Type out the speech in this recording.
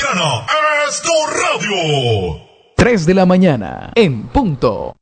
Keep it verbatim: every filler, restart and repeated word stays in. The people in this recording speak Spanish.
soberana es tu radio. tres de la mañana, en punto.